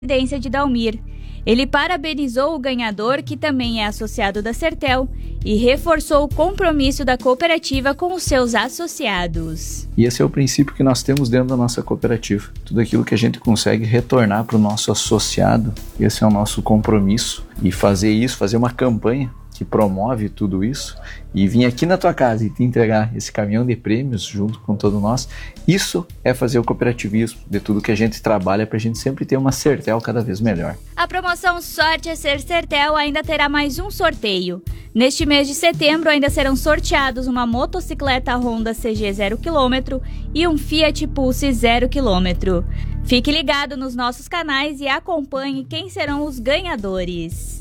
residência de Dalmir. Ele parabenizou o ganhador, que também é associado da Sertel, e reforçou o compromisso da cooperativa com os seus associados. E esse é o princípio que nós temos dentro da nossa cooperativa. Tudo aquilo que a gente consegue retornar para o nosso associado, esse é o nosso compromisso. E fazer isso, fazer uma campanha que promove tudo isso e vir aqui na tua casa e te entregar esse caminhão de prêmios junto com todos nós, isso é fazer o cooperativismo de tudo que a gente trabalha para a gente sempre ter uma Sertel cada vez melhor. A promoção Sorte é Ser Sertel ainda terá mais um sorteio. Neste mês de setembro ainda serão sorteados uma motocicleta Honda CG 0 km e um Fiat Pulse 0 km. Fique ligado nos nossos canais e acompanhe quem serão os ganhadores.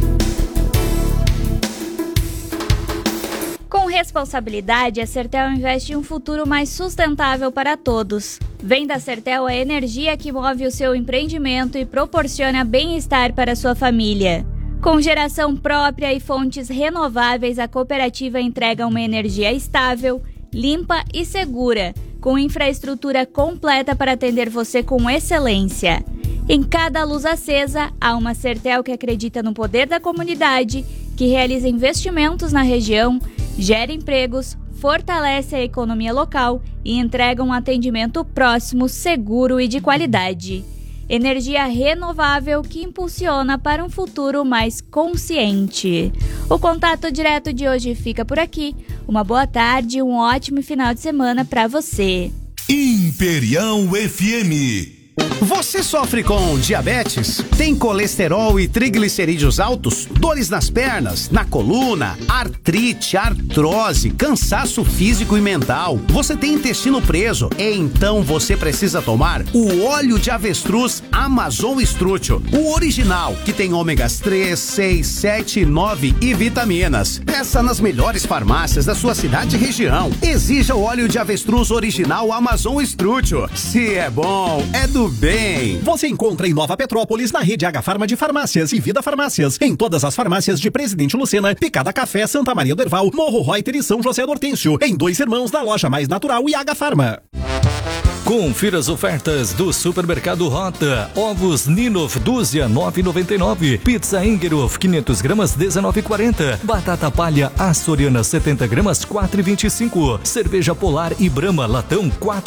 Com responsabilidade, a Sertel investe em um futuro mais sustentável para todos. Vem da Sertel a energia que move o seu empreendimento e proporciona bem-estar para sua família. Com geração própria e fontes renováveis, a cooperativa entrega uma energia estável, limpa e segura, com infraestrutura completa para atender você com excelência. Em cada luz acesa, há uma Sertel que acredita no poder da comunidade, que realiza investimentos na região, gera empregos, fortalece a economia local e entrega um atendimento próximo, seguro e de qualidade. Energia renovável que impulsiona para um futuro mais consciente. O contato direto de hoje fica por aqui. Uma boa tarde e um ótimo final de semana para você. Imperial FM. Você sofre com diabetes? Tem colesterol e triglicerídeos altos? Dores nas pernas, na coluna, artrite, artrose, cansaço físico e mental? Você tem intestino preso? Então você precisa tomar o óleo de avestruz Amazon Strútil, o original, que tem ômegas 3, 6, 7, 9 e vitaminas. Peça nas melhores farmácias da sua cidade e região. Exija o óleo de avestruz original Amazon Strútil. Se é bom, é do bem. Você encontra em Nova Petrópolis, na rede H-Farma de Farmácias e Vida Farmácias, em todas as farmácias de Presidente Lucena, Picada Café, Santa Maria do Herval, Morro Reuter e São José do Hortêncio, em Dois Irmãos, na Loja Mais Natural e H-Farma. Confira as ofertas do Supermercado Rota. Ovos Ninov, dúzia, 9,99. Pizza Ingerhof, 500 gramas, 19,40. Batata palha Açoriana, 70 gramas, 4,25. Cerveja Polar e Brahma, latão,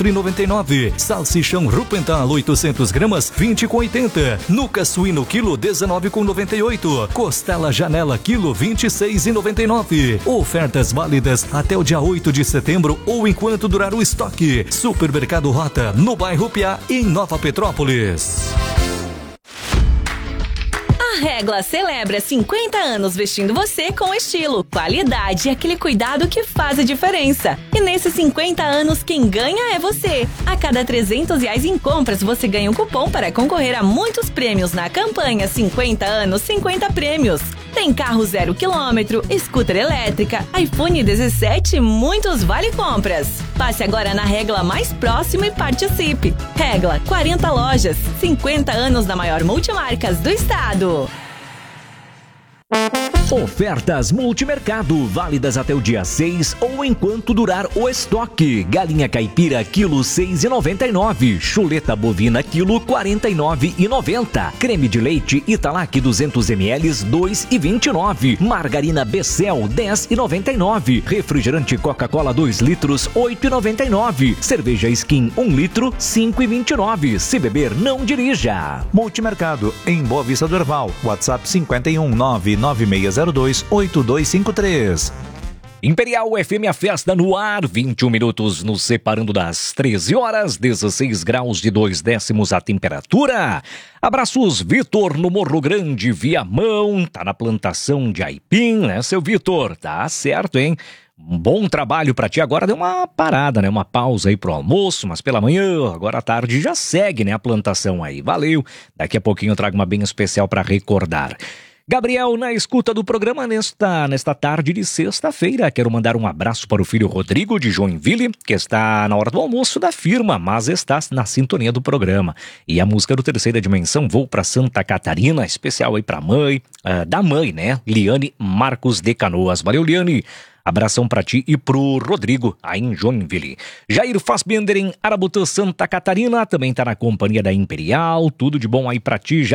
4,99. Salsichão Rupental, 800 gramas, 20,80. Nuca suíno, quilo, 19,98. Costela Janela, quilo, 26,99. Ofertas válidas até o dia 8 de setembro ou enquanto durar o estoque. Supermercado Rota, no bairro Piá, em Nova Petrópolis. A Regla celebra 50 anos vestindo você com estilo, qualidade e aquele cuidado que faz a diferença. E nesses 50 anos, quem ganha é você. A cada R$300 em compras, você ganha um cupom para concorrer a muitos prêmios na campanha 50 anos, 50 prêmios. Tem carro 0 km, scooter elétrica, iPhone 17 e muitos vale-compras. Passe agora na Regla mais próximo e participe. Regla, 40 lojas, 50 anos da maior multimarcas do estado. Ofertas Multimercado, válidas até o dia 6 ou enquanto durar o estoque. Galinha caipira, quilo 6,99. Chuleta bovina, quilo 49,90. Creme de leite Italac 200 ml, 2,29. Margarina Becel, 10,99. Refrigerante Coca-Cola 2 litros, 8,99. Cerveja Skin 1 litro, 5,29. Se beber, não dirija. Multimercado, em Boa Vista do Herval. WhatsApp 51996028253. Imperial FM, a festa no ar, 21 minutos nos separando das 13 horas, 16 graus de 2/10 a temperatura. Abraços, Vitor, no Morro Grande, Viamão, tá na plantação de aipim, né, seu Vitor? Tá certo, hein? Um bom trabalho pra ti. Agora deu uma parada, né? Uma pausa aí pro almoço, mas pela manhã, agora à tarde já segue, né? A plantação aí. Valeu. Daqui a pouquinho eu trago uma bem especial pra recordar. Gabriel, na escuta do programa nesta tarde de sexta-feira. Quero mandar um abraço para o filho Rodrigo de Joinville, que está na hora do almoço da firma, mas está na sintonia do programa. E a música do Terceira Dimensão, Vou para Santa Catarina, especial aí para a mãe, da mãe, né? Liane Marcos de Canoas. Valeu, Liane. Abração pra ti e pro Rodrigo, aí em Joinville. Jair Fassbender em Arabutã, Santa Catarina, também tá na companhia da Imperial. Tudo de bom aí pra ti,